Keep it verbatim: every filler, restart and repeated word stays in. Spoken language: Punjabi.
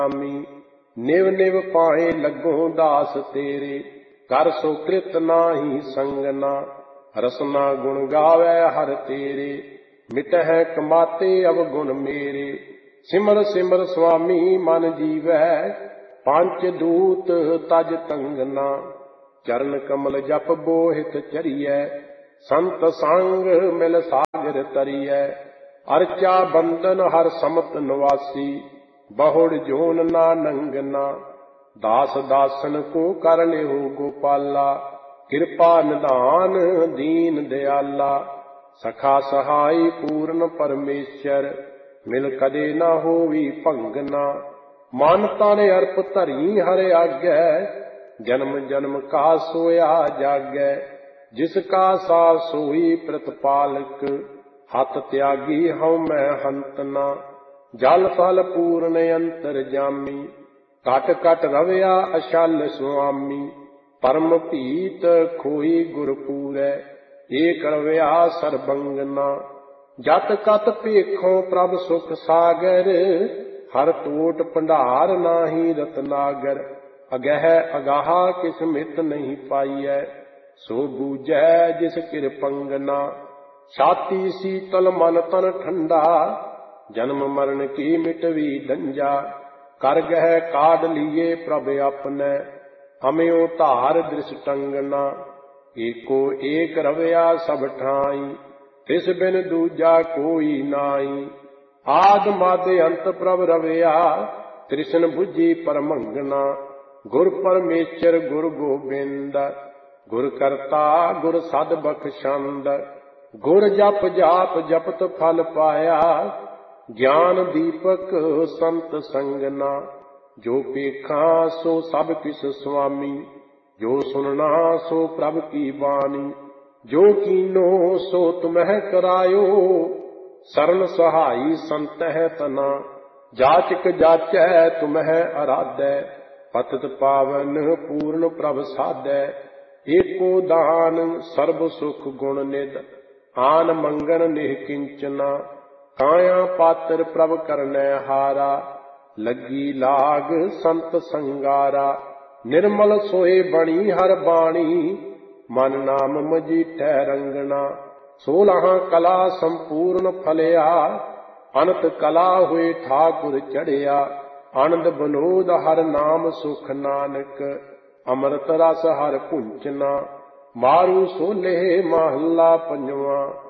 ਨਾਮੀ। ਨਿਵ ਨਿਵ ਪਾਏ ਲੱਗੋ ਦਾਸ ਤੇਰੇ, ਕਰ ਸੋ ਕ੍ਰਿਤ ਨਾਹੀ ਸੰਗਨਾ। ਰਸਨਾ ਗੁਣ ਗਾਵੈ ਹਰ ਤੇਰੇ, ਮਿਟਹਿ ਕਮਾਤੇ ਅਵਗੁਣ ਮੇਰੇ। ਸਿਮਰ ਸਿਮਰ ਸੁਆਮੀ ਮਨ ਜੀਵੈ, ਪੰਚ ਦੂਤ ਤਜ ਤੰਗਨਾ। ਚਰਨ ਕਮਲ ਜਪ ਬੋਹਿਤ ਚਰੀਐ, ਸੰਤ ਸੰਗ ਮਿਲ ਸਾਗਰ ਤਰੀਐ। ਅਰਚਾ ਬੰਦਨ ਹਰ ਸਮਤ ਨਿਵਾਸੀ, ਬਹੁੜ ਜੋਨ ਨਾ ਨੰਗਨਾ। ਦਾਸ ਦਾਸਨ ਕੋ ਕਰ ਲਿਓ ਗੋਪਾਲਾ, ਕਿਰਪਾ ਨਿਧਾਨ ਦੀਨ ਦਿਆਲਾ। ਸਖਾ ਸਹਾਈ ਪੂਰਨ ਪਰਮੇਸ਼ਰ, ਮਿਲ ਕਦੇ ਨਾ ਹੋਵੀ ਭੰਗਨਾ। ਮਨ ਤਨ ਅਰਪ ਧਰੀ ਹਰਿ ਆਗੈ, ਜਨਮ ਜਨਮ ਕਾ ਸੋਇਆ ਜਾਗੈ। ਜਿਸ ਕਾ ਸਾਥ ਸੋਈ ਪ੍ਰਤਪਾਲਕ, ਹੱਥ ਤਿਆਗੀ ਹਉ ਮੈਂ ਹੰਤਨਾ। ਜਲ ਥਲ ਪੂਰਨ ਅੰਤਰ ਜਾਮੀ, ਘਟ ਘਟ ਰਵਿਆ ਅਛਲ ਸੁਆਮੀ। ਪਰਮ ਭੀਤ ਖੋਈ ਗੁਰ ਪੂਰੈ, ਏਕ ਰਵਿਆ ਸਰਬੰਗਨਾ। ਜਤ ਕਤ ਭੇਖੋਂ ਪ੍ਰਭ ਸੁਖ ਸਾਗਰ, ਹਰ ਟੋਟ ਭੰਡਾਰ ਨਾਹੀ ਰਤਨਾਗਰ। ਅਗਹਿ ਅਗਾਹਾ ਕਿਸ ਮਿਤ ਨਹੀਂ ਪਾਈਐ, ਸੋ ਬੂਝੈ ਜਿਸ ਕਿਰਪੰਗਨਾ। ਛਾਤੀ ਸੀਤਲ ਮਨ ਤਨ ਠੰਡਾ, ਜਨਮ ਮਰਨ ਕੀ ਮਿਟਵੀ ਡੰਜਾ। ਕਰ ਗਹਿ ਕਾਢ ਲੀਏ ਪ੍ਰਭ ਆਪਨੈ, ਹਮਿਓ ਧਾਰ ਦ੍ਰਿਸ਼ ਟੰਗਨਾ। ਏਕੋ ਏਕ ਰਵਿਆ ਸਭ ਠਾਈ, ਤਿਸ ਬਿਨ ਦੂਜਾ ਕੋਈ ਨਾਈ। ਆਦ ਮਦ ਅੰਤ ਪ੍ਰਭ ਰਵਿਆ, ਤ੍ਰਿਸ਼ਨ ਬੁੱਝੀ ਪਰਮੰਗਨਾ। ਗੁਰ ਪਰਮੇਸ਼ਰ ਗੁਰ ਗੋਬਿੰਦ, ਗੁਰ ਕਰਤਾ ਗੁਰ ਸਦ ਬਖਸ਼ੰਦ। ਗੁਰ ਜਪ ਜਾਪ ਜਪਤ ਫਲ ਪਾਇਆ, ਗਿਆਨ ਦੀਪਕ ਸੰਤ ਸੰਗਨਾ। ਜੋ ਪੇਖਾਂ ਸੋ ਸਭ ਕਿਸ ਸੁਆਮੀ, ਜੋ ਸੁਨਣਾ ਸੋ ਪ੍ਰਭ ਕੀ ਬਾਣੀ। ਜੋ ਕੀਨੋ ਸੋ ਤੁਮਹਿ ਕਰਾਇਓ, ਸਰਨ ਸਹਾਈ ਸੰਤਹਿ ਤਨਾ। ਜਾਚਕ ਜਾਚੈ ਤੁਮਹਿ ਅਰਾਧੈ, ਪਤਿਤ ਪਾਵਨ ਪੂਰਨ ਪ੍ਰਭ ਸਾਧੈ। ਏਕੋ ਦਾਨ ਸਰਬ ਸੁਖ ਗੁਣ ਨਿਧ, ਆਨ ਮੰਗਣ ਨਿਹ ਕਿੰਚਨਾ। ਕਾਇਆ ਪਾਤਰ ਪ੍ਰਭ ਕਰਨੈ ਹਾਰਾ, ਲੱਗੀ ਲਾਗ ਸੰਤ ਸੰਗਾਰਾ। ਨਿਰਮਲ ਸੋਏ ਬਣੀ ਹਰ ਬਾਣੀ, ਮਨ ਨਾਮ ਮਜੀਠੈ ਰੰਗਣਾ। ਸੋਲਹਾਂ ਕਲਾ ਸੰਪੂਰਨ ਫਲਿਆ, ਅਨੰਤ ਕਲਾ ਹੋਏ ਠਾਕੁਰ ਚੜਿਆ। ਆਨੰਦ ਬਨੋਦ ਹਰ ਨਾਮ ਸੁਖ ਨਾਨਕ, ਅੰਮ੍ਰਿਤ ਰਸ ਹਰ ਭੁੰਚਨਾ। ਮਾਰੂ ਸੋਲੇ ਮਹੱਲਾ ਪੰਜਵਾਂ।